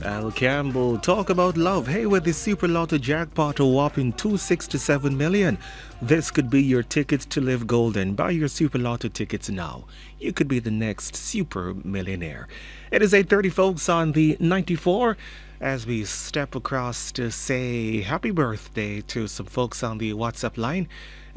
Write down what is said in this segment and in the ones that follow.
Al Campbell, talk about love. Hey, with the Super Lotto jackpot a whopping 267 million. This could be your ticket to live golden. Buy your Super Lotto tickets now. You could be the next super millionaire. It is 8:30, folks, on the 94 as we step across to say happy birthday to some folks on the WhatsApp line,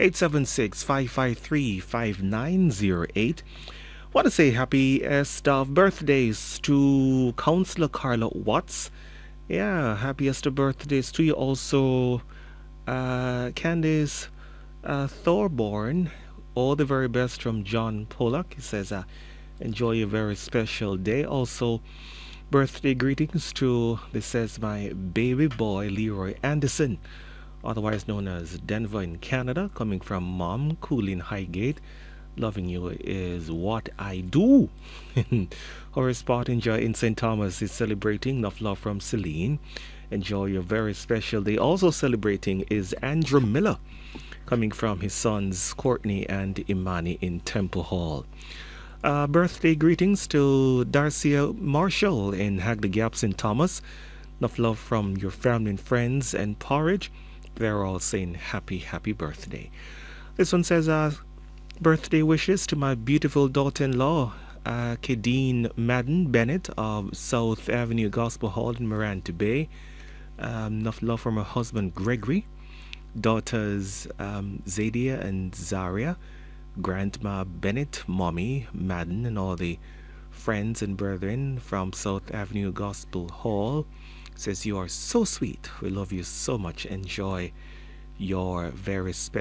876-553-5908. Want to say happiest of birthdays to Councillor Carla Watts. Yeah, happiest of birthdays to you also, Candice Thorborn. All the very best from John Pollock. He says, enjoy a very special day. Also, birthday greetings to, this says, my baby boy Leroy Anderson, otherwise known as Denver in Canada, coming from Mom Coolin Highgate. Loving you is what I do. Horace Pottinger in St. Thomas is celebrating. Enough love from Celine. Enjoy your very special day. Also celebrating is Andrew Miller, coming from his sons Courtney and Imani in Temple Hall. Birthday greetings to Darcia Marshall in Hagley Gap, St. Thomas. Enough love from your family and friends and Porridge. They're all saying happy birthday. This one says, birthday wishes to my beautiful daughter-in-law, Kadeen Madden Bennett of South Avenue Gospel Hall in Miranda Bay. Enough love from her husband Gregory, daughters Zadia and Zaria, Grandma Bennett, Mommy Madden, and all the friends and brethren from South Avenue Gospel Hall. Says you are so sweet. We love you so much. Enjoy your very special